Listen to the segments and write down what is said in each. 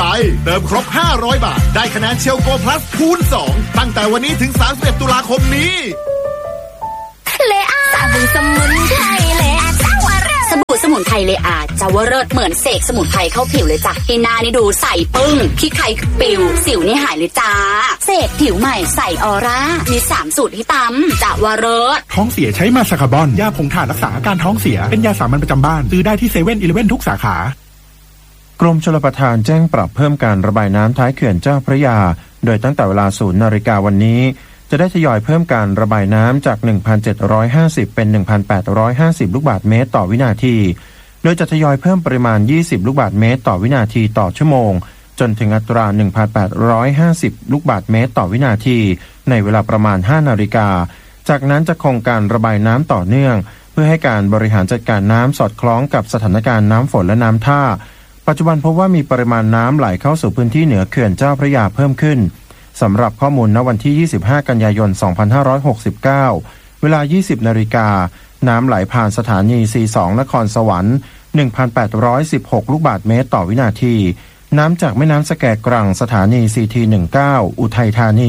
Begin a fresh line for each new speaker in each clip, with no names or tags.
เติมครบ500 บาทได้คะแนนเชลโกพลัสคูณ2ตั้งแต่วันนี้ถึง31ตุลาคมนี้
เลอาสบู่สมุนไพรเลอาเจ้าวรสสบู่สมุนไพรเลอาเจ้าวรสเหมือนเสกสมุนไพรเข้าผิวเลยจ้ะที่หน้านี่ดูใสปึ้งขี้ไข่ปิวสิวนี่หายเลยจ้าเสกผิวใหม่ใสออร่ามี3สูตรที่ตำเจ้าวรส
ท้องเสียใช้มาสคาบอนยาผงถ่านรักษาอาการท้องเสียเป็นยาสามัญประจำบ้านซื้อได้ที่7-11ทุกสาขากรมชลประทานแจ้งปรับเพิ่มการระบายน้ำท้ายเขื่อนเจ้าพระยาโดยตั้งแต่เวลา 0 น.วันนี้จะได้ทยอยเพิ่มการระบายน้ำจาก 1,750 เป็น 1,850 ลูกบาศก์เมตรต่อวินาทีโดยจะทยอยเพิ่มปริมาณ20ลูกบาศก์เมตรต่อวินาทีต่อชั่วโมงจนถึงอัตรา 1,850 ลูกบาศก์เมตรต่อวินาทีในเวลาประมาณ 5 นาฬิกาจากนั้นจะคงการระบายน้ำต่อเนื่องเพื่อให้การบริหารจัดการน้ำสอดคล้องกับสถานการณ์น้ำฝนและน้ำท่าปัจจุบันพบว่ามีปริมาณน้ำไหลเข้าสู่พื้นที่เหนือเขื่อนเจ้าพระยาเพิ่มขึ้นสำหรับข้อมูลณวันที่25กันยายน2569เวลา 20 นาฬิกาน้ำไหลผ่านสถานี C2 นครสวรรค์ 1,816 ลูกบาศก์เมตรต่อวินาทีน้ำจากแม่น้ำสแกกรังสถานี CT19 อุทัยธานี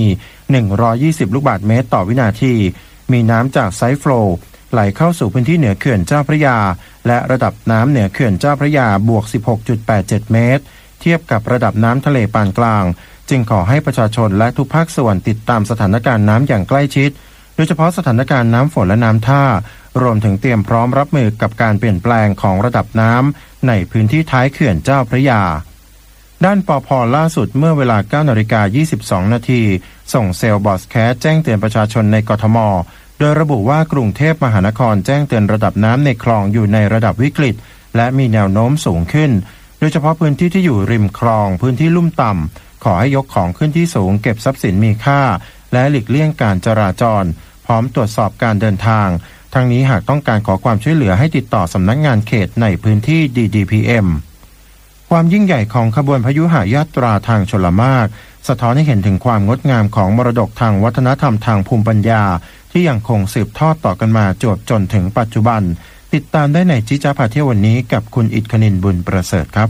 120ลูกบาศก์เมตรต่อวินาทีมีน้ำจากไซฟ์โฟลว์ไหลเข้าสู่พื้นที่เหนือเขื่อนเจ้าพระยาและระดับน้ำเหนือเขื่อนเจ้าพระยาบวก 16.87 เมตรเทียบกับระดับน้ำทะเลปานกลางจึงขอให้ประชาชนและทุกภาคส่วนติดตามสถานการณ์น้ำอย่างใกล้ชิดโดยเฉพาะสถานการณ์น้ำฝนและน้ำท่ารวมถึงเตรียมพร้อมรับมือกับการเปลี่ยนแปลงของระดับน้ำในพื้นที่ท้ายเขื่อนเจ้าพระยาด้านปภ.ล่าสุดเมื่อเวลา 9:22 น.ส่งเซลล์บอสแคสแจ้งเตือนประชาชนในกทม.โดยระบุว่ากรุงเทพมหานครแจ้งเตือนระดับน้ำในคลองอยู่ในระดับวิกฤตและมีแนวโน้มสูงขึ้นโดยเฉพาะพื้นที่ที่อยู่ริมคลองพื้นที่ลุ่มต่ำขอให้ยกของขึ้นที่สูงเก็บทรัพย์สินมีค่าและหลีกเลี่ยงการจราจรพร้อมตรวจสอบการเดินทางทั้งนี้หากต้องการขอความช่วยเหลือให้ติดต่อสำนักงานเขตในพื้นที่ DDPM ความยิ่งใหญ่ของขบวนพยุหยาตราทางชลมารสะท้อนให้เห็นถึงความงดงามของมรดกทางวัฒนธรรมทางภูมิปัญญาที่ยังคงสืบทอดต่อกันมาจนถึงปัจจุบันติดตามได้ในจิจ๊ะพาเที่ยววันนี้กับคุณอิทคณินบุญประเสริฐครับ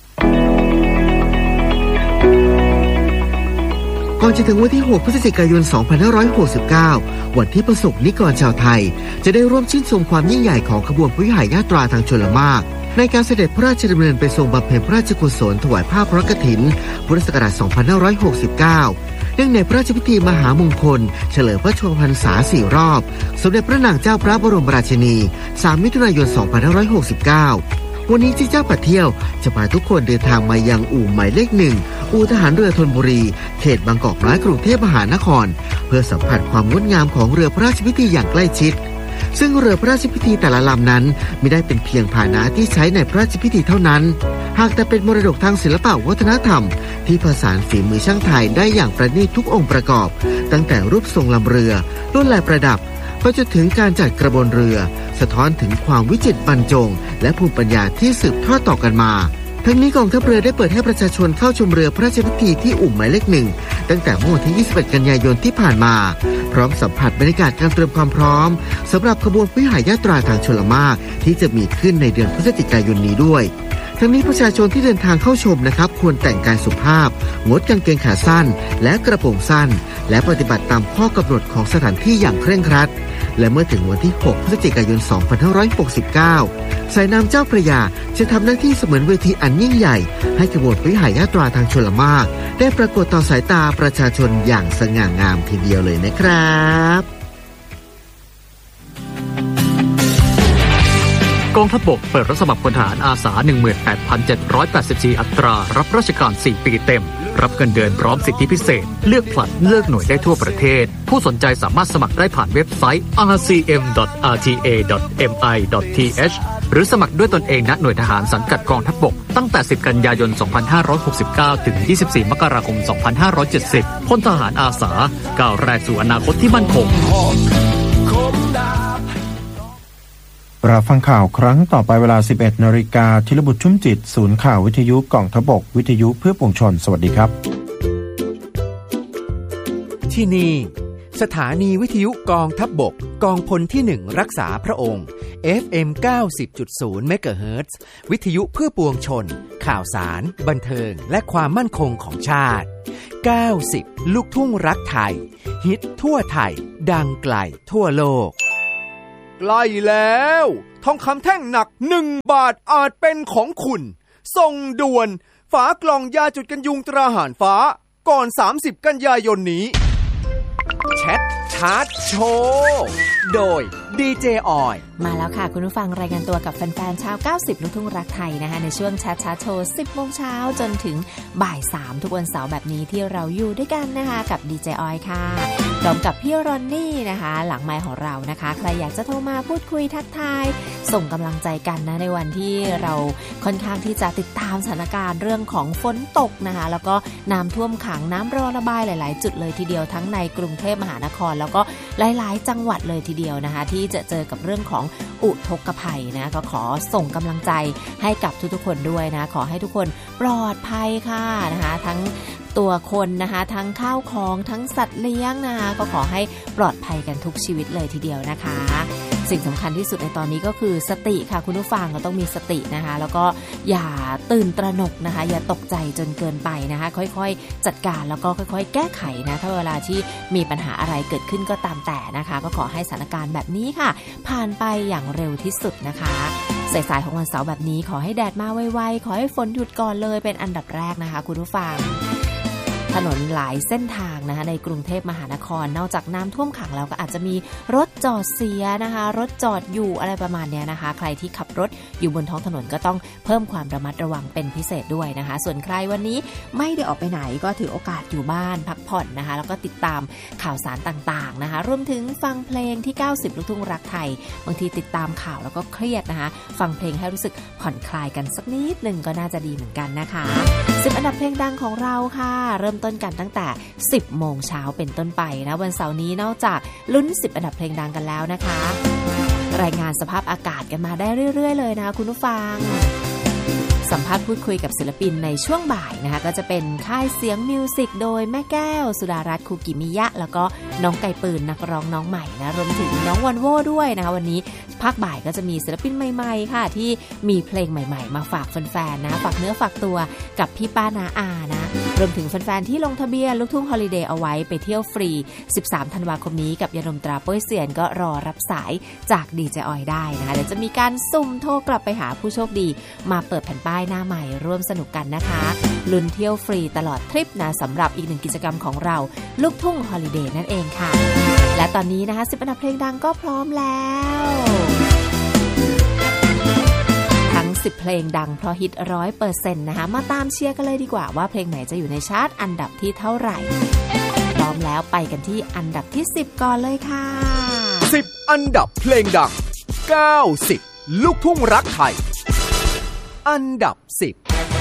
ก่อนจะถึงวันที่6พฤศจิกายน2569วันที่ประสบนิกรชาวไทยจะได้ร่วมชื่นชมความยิ่งใหญ่ของขบวนพยุหยาตราทางชลมารในการเสด็จพระราชดำเนินไปทรงบำเพ็ญพระราชกุศลถวายผ้าพระกฐินพุทธศักราช2569เนื่องในพระราชพิธีมหามงคลเฉลิมพระชนมพรรษา4รอบสมเด็จพระนางเจ้าพระบรมราชินี3มิถุนายน2569วันนี้ที่เจ้าปะเที่ยวจะพาทุกคนเดินทางมายังอู่หมายเลข1อู่ทหารเรือธนบุรีเขตบางกอกน้อยกรุงเทพมหานครเพื่อสัมผัสความงดงามของเรือพระราชพิธีอย่างใกล้ชิดซึ่งเรือพระราชพิธีแต่ละลำนั้นไม่ได้เป็นเพียงพาหนะที่ใช้ในพระราชพิธีเท่านั้นหากแต่เป็นมรดกทางศิลปวัฒนธรรมที่ผสานฝีมือช่างไทยได้อย่างประณีตทุกองค์ประกอบตั้งแต่รูปทรงลำเรือลวดลายประดับไปจนถึงการจัดกระบวนเรือสะท้อนถึงความวิจิตรบรรจงและภูมิปัญญาที่สืบทอดต่อกันมาทั้งนี้กองทัพเรือได้เปิดให้ประชาชนเข้าชมเรือพระราชพิธีที่อู่หมายเลข1ตั้งแต่เมื่อวันที่21กันยายนที่ผ่านมาพร้อมสัมผัสบรรยากาศการเตรียมความพร้อมสำหรับขบวนพยุหยาตราทางชลมารที่จะมีขึ้นในเดือนพฤศจิกายนนี้ด้วยทั้งนี้ประชาชนที่เดินทางเข้าชมนะครับควรแต่งกายสุภาพงดกางเกงขาสั้นและกระโปรงสั้นและปฏิบัติตามข้อกำหนดของสถานที่อย่างเคร่งครัดและเมื่อถึงวันที่6พฤศจิกายน2569สายน้ำเจ้าพระยาจะทำหน้าที่เสมือนเวทีอันยิ่งใหญ่ให้ขบวนพยุหยาตราทางชลมารได้ปรากฏต่อสายตาประชาชนอย่างสง่างามทีเดียวเลยนะครับ
กองทัพบกเปิดรับสมัครพลทหารอาสา 18,784 อัตรารับราชการ4ปีเต็มรับเงินเดือนพร้อมสิทธิพิเศษเลือกผลัดเลือกหน่วยได้ทั่วประเทศผู้สนใจสามารถสมัครได้ผ่านเว็บไซต์ rcm.rta.mi.th หรือสมัครด้วยตนเองณหน่วยทหารสังกัดกองทัพบกตั้งแต่10กันยายน2569ถึง24มกราคม2570พลทหารอาสาก้าวแรกสู่อนาคตที่มั่นคง
รับฟังข่าวครั้งต่อไปเวลา 11:00 น.ธีรบุตรชุ่มจิตศูนย์ข่าววิทยุกองทัพบกวิทยุเพื่อปวงชนสวัสดีครับ
ที่นี่สถานีวิทยุกองทัพบกกองพลที่1รักษาพระองค์ FM 90.0 เมกะเฮิรตซ์วิทยุเพื่อปวงชนข่าวสารบันเทิงและความมั่นคงของชาติ90ลูกทุ่งรักไทยฮิตทั่วไทยดังไกลทั่วโลก
ใกล้แล้วทองคำแท่งหนัก1 บาทอาจเป็นของคุณส่งด่วนฝากล่องยาจุดกันยุงตราหารฟ้าก่อน30 กันยายนนี้แชทชาร์จโชว์โดยดีเจออย
มาแล้วค่ะคุณผู้ฟังรายงานตัวกับแฟนๆชาว90ลูกทุ่งรักไทยนะคะในช่วงแชทชาร์จโชว์ 10 โมงเช้าจนถึงบ่าย 3ทุกวันเสาร์แบบนี้ที่เราอยู่ด้วยกันนะคะกับดีเจออยค่ะพร้อมกับพี่รอนนี่นะคะหลังไมค์ของเรานะคะใครอยากจะโทรมาพูดคุยทักทายส่งกำลังใจกันนะในวันที่เราค่อนข้างที่จะติดตามสถานการณ์เรื่องของฝนตกนะคะแล้วก็น้ำท่วมขังน้ำรอระบายหลายๆจุดเลยทีเดียวทั้งในกรุงเทพมหานครแล้วก็หลายๆจังหวัดเลยทีเดียวนะคะที่จะเจอกับเรื่องของอุทกภัยนะก็ขอส่งกำลังใจให้กับทุกๆคนด้วยนะขอให้ทุกคนปลอดภัยค่ะนะคะทั้งตัวคนนะคะทั้งข้าวของทั้งสัตว์เลี้ยงนะคะก็ขอให้ปลอดภัยกันทุกชีวิตเลยทีเดียวนะคะสิ่งสำคัญที่สุดในตอนนี้ก็คือสติค่ะคุณผู้ฟังก็ต้องมีสตินะคะแล้วก็อย่าตื่นตระหนกนะคะอย่าตกใจจนเกินไปนะคะค่อยๆจัดการแล้วก็ค่อยๆแก้ไขนะถ้าเวลาที่มีปัญหาอะไรเกิดขึ้นก็ตามแต่นะคะก็ขอให้สถานการณ์แบบนี้ค่ะผ่านไปอย่างเร็วที่สุดนะคะสายๆของวันเสาร์แบบนี้ขอให้แดดมาไวๆขอให้ฝนหยุดก่อนเลยเป็นอันดับแรกนะคะคุณผู้ฟังถนนหลายเส้นทางนะคะในกรุงเทพมหานครนอกจากน้ำท่วมขังแล้วก็อาจจะมีรถจอดเสียนะคะรถจอดอยู่อะไรประมาณนี้นะคะใครที่ขับรถอยู่บนท้องถนนก็ต้องเพิ่มความระมัดระวังเป็นพิเศษด้วยนะคะส่วนใครวันนี้ไม่ได้ออกไปไหนก็ถือโอกาสอยู่บ้านพักผ่อนนะคะแล้วก็ติดตามข่าวสารต่างๆนะคะรวมถึงฟังเพลงที่90ลูกทุ่งรักไทยบางทีติดตามข่าวแล้วก็เครียดนะคะฟังเพลงให้รู้สึกผ่อนคลายกันสักนิดนึงก็น่าจะดีเหมือนกันนะคะ10อันดับเพลงดังของเราค่ะเริ่มต้นกันตั้งแต่10 โมงเช้าเป็นต้นไปนะวันเสาร์นี้นอกจากลุ้น10อันดับเพลงดังกันแล้วนะคะรายงานสภาพอากาศกันมาได้เรื่อยๆเลยนะคะคุณผู้ฟังสัมภาษณ์พูดคุยกับศิลปินในช่วงบ่ายนะคะก็จะเป็นค่ายเสียงมิวสิกโดยแม่แก้วสุดารัตน์คุกิมิยะแล้วก็น้องไก่ปืนนักร้องน้องใหม่นะรวมถึงน้องวันโว่ด้วยนะคะวันนี้ภาคบ่ายก็จะมีศิลปินใหม่ๆค่ะที่มีเพลงใหม่ๆมาฝากแฟนๆนะฝากเนื้อฝากตัวกับพี่ป้านาอานะรวมถึงแฟนๆที่ลงทะเบียนลูกทุ่งฮอลิเดย์เอาไว้ไปเที่ยวฟรี13ธันวาคมนี้กับยาดมตราโป้ยเซียนก็รอรับสายจากดีเจออยได้นะคะเดี๋ยวจะมีการสุ่มโทรกลับไปหาผู้โชคดีมาเปิดแผ่นป้ายหน้าใหม่ร่วมสนุกกันนะคะลุ้นเที่ยวฟรีตลอดทริปนะสำหรับอีกหนึ่งกิจกรรมของเราลูกทุ่งฮอลิเดย์นั่นเองค่ะและตอนนี้นะคะ10อันดับเพลงดังก็พร้อมแล้วทั้ง10เพลงดังเพราะฮิต 100% นะคะมาตามเชียร์กันเลยดีกว่าว่าเพลงไหนจะอยู่ในชาร์ตอันดับที่เท่าไหร่พร้อมแล้วไปกันที่อันดับที่10ก่อนเลยค่ะ
10อันดับเพลงดัง90ลูกทุ่งรักไทยอันดับ10